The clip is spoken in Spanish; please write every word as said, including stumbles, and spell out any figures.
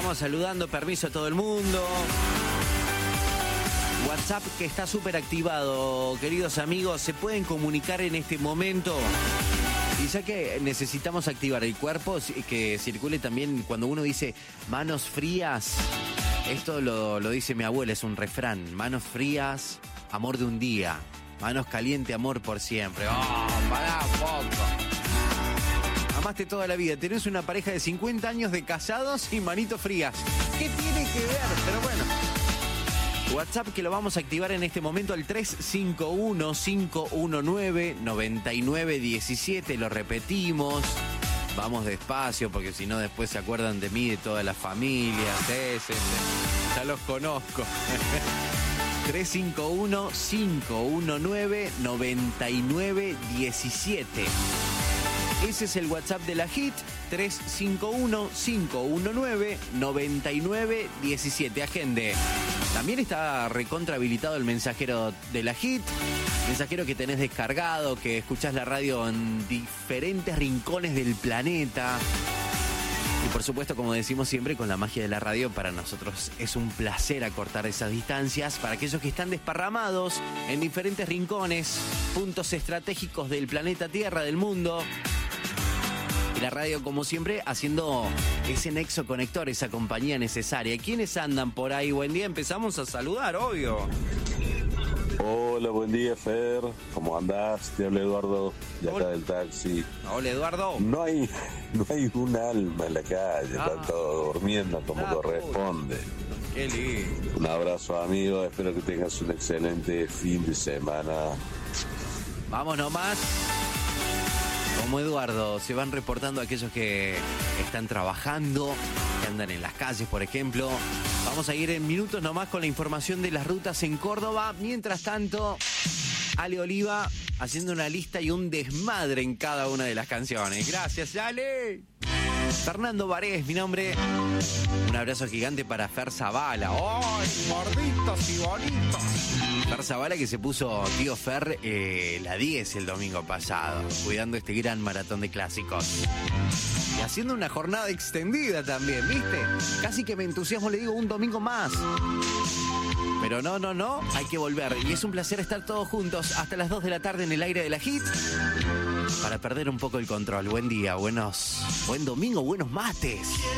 Estamos saludando, permiso a todo el mundo. WhatsApp que está súper activado, queridos amigos, se pueden comunicar en este momento. Y ya que necesitamos activar el cuerpo, que circule también cuando uno dice manos frías. Esto lo, lo dice mi abuela, es un refrán. Manos frías, amor de un día. Manos caliente, amor por siempre. ¡Oh, pará un poco! Amaste toda la vida. Tenés una pareja de cincuenta años de casados y manitos frías. ¿Qué tiene que ver? Pero bueno. WhatsApp que lo vamos a activar en este momento al tres cinco uno, cinco uno nueve, nueve nueve uno siete. Lo repetimos. Vamos despacio porque si no después se acuerdan de mí, de toda la familia. Sí, sí, sí. Ya los conozco. tres cinco uno, cinco uno nueve, nueve nueve uno siete. Ese es el WhatsApp de la Hit. tres cinco uno, cinco uno nueve, nueve nueve uno siete. Agende. También está recontra habilitado el mensajero de la Hit. Mensajero que tenés descargado, que escuchás la radio en diferentes rincones del planeta. Y por supuesto, como decimos siempre, con la magia de la radio, para nosotros es un placer acortar esas distancias. Para aquellos que están desparramados en diferentes rincones, puntos estratégicos del planeta Tierra, del mundo. Y la radio, como siempre, haciendo ese nexo conector, esa compañía necesaria. ¿Quiénes andan por ahí? Buen día, empezamos a saludar, obvio. Hola, buen día, Fer. ¿Cómo andás? Te habla Eduardo, de acá Hola. del taxi. Hola, Eduardo. No hay, no hay un alma en la calle, Ah. están todos durmiendo como Ah, corresponde. Qué lindo. Un abrazo, amigo. Espero que tengas un excelente fin de semana. Vamos nomás. Como Eduardo, se van reportando aquellos que están trabajando, que andan en las calles, por ejemplo. Vamos a ir en minutos nomás con la información de las rutas en Córdoba. Mientras tanto, Ale Oliva haciendo una lista y un desmadre en cada una de las canciones. Gracias, Ale. Fernando Varés, mi nombre. Un abrazo gigante para Fer Zavala. ¡Ay, gorditos y bonitos! Fer Zavala que se puso tío Fer eh, la diez el domingo pasado, cuidando este gran maratón de clásicos. Y haciendo una jornada extendida también, ¿viste? Casi que me entusiasmo, le digo, un domingo más. Pero no, no, no, hay que volver. Y es un placer estar todos juntos hasta las dos de la tarde en el aire de la Hit. Para perder un poco el control. Buen día, buenos, buen domingo, buenos mates.